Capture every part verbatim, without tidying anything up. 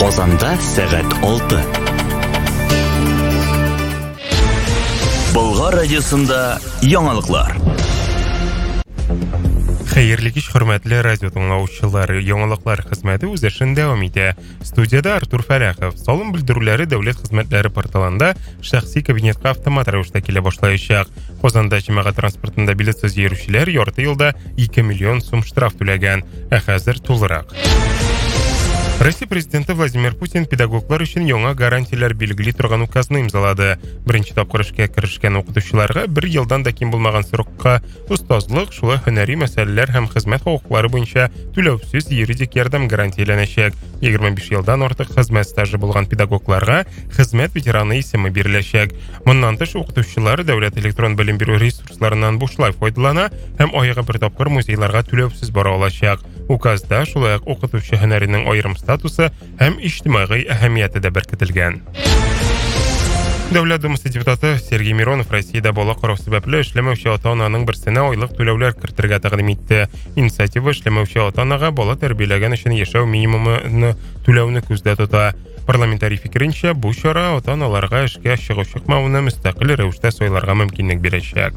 Казанда сәгать алты. Болгар радиосында яңалыклар. Хәерле кич, хөрмәтле радио тыңлаучылары, яңалыклар хезмәте үз эшен дәвам итә. Студияда Артур Фәрәхов. Салым белдерүләре дәүләт хезмәтләре порталында шәхси кабинетка автомат рәвештә килә башлаячак. Казанда җәмәгать транспортында билетсыз йөрүчеләр ярты елда ике миллион сум штраф түләгән, ә хәзер тулырак. Россия президенты Владимир Путин педагоглар өчен яңа гарантиялар билгели торган указны имзалады. Беренче тапкыр эшкә керешкән укытучыларга бер елдан да ким булмаган срокка устазлык, шулай һөнәри мәсьәләләр һәм хезмәт хокуклары буенча түләүсез юридик ярдәм гарантияләнәчәк. егерме биш елдан артык хезмәт стажы булган педагогларга хезмәт ветераны исеме биреләчәк. Моннан тыш укытучылар дәүләт электрон белем бирү ресурсларыннан бушлай файдалана һәм айга бер тапкыр музейларга түләүсез бара алачак. Указда шулай ук укытучы һөнәренең аерым статусы һәм иҗтимагый әһәмияте дә беркетелгән. Дәүләт Думасы депутаты Сергей Миронов Россиядә бала карау сәбәпле эшләмәүче ата-ананың берсенә айлык түләүләр кертергә тәкъдим итте. Инициатива эшләмәүче ата-анага бала тәрбияләгән өчен яшәү минимумын түләүне күздә тота. Парламентарий фикеренчә, бу чара ата-аналарга эшкә чыгу чыкмауны мөстәкыйль рәвештә сайларга мөмкинлек бирәчәк.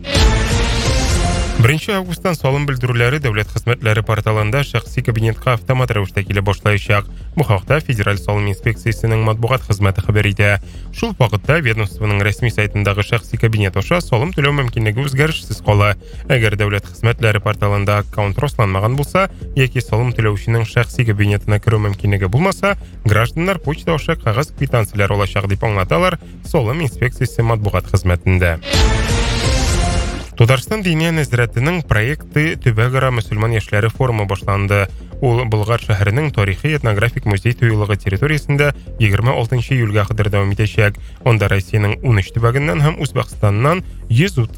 Беренче августтан салым белдерүләре дәүләт хезмәтләре порталында шәхси кабинетка автомат рәвештә килә башлаячак. Бу хакта Федераль салым инспекциясенең матбугат хезмәте хәбәр итә. Шул вакытта ведомствоның рәсми сайтындагы шәхси кабинет аша салым түләү мөмкинлеге үзгәрешсез кала. Әгәр дәүләт хезмәтләре порталында аккаунт расланмаган булса, яки салым түләүченең шәхси кабинетына керү мөмкинлеге булмаса, гражданнар почта аша кагаз квитанцияләр алачак дип аңлаталар салым инспекциясе матбугат хезмәтендә. Татарстан Диния нәзарәтенең проекты Төбәгара мөселман яшьләре форумы башланды. Ул Болгар шәһәренең тарихи этнографик музей тыюлыгы территориясендә егерме алтынчы июльгә кадәр дәвам итәчәк. Онда Россиянең ун өч төбәгеннән һәм Үзбәкстаннан йөз